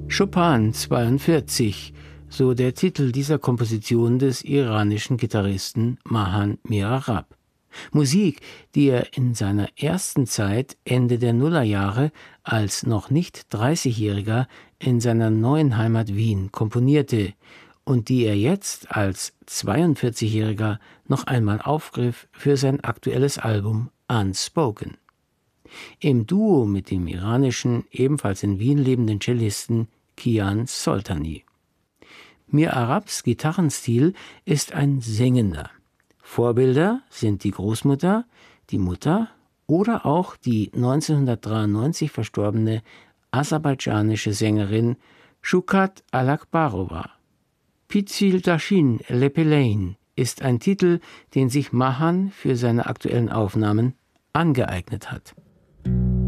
Chopin 42, so der Titel dieser Komposition des iranischen Gitarristen Mahan Mir-Arab. Musik, die er in seiner ersten Zeit Ende der Nullerjahre als noch nicht 30-Jähriger in seiner neuen Heimat Wien komponierte und die er jetzt als 42-Jähriger noch einmal aufgriff für sein aktuelles Album Unspoken. Im Duo mit dem iranischen, ebenfalls in Wien lebenden Cellisten Kian Soltani. Mir-Arabs Gitarrenstil ist ein singender. Vorbilder sind die Großmutter, die Mutter oder auch die 1993 verstorbene aserbaidschanische Sängerin Shukat Alakbarova. Pizil Dashin Lepelein ist ein Titel, den sich Mahan für seine aktuellen Aufnahmen angeeignet hat.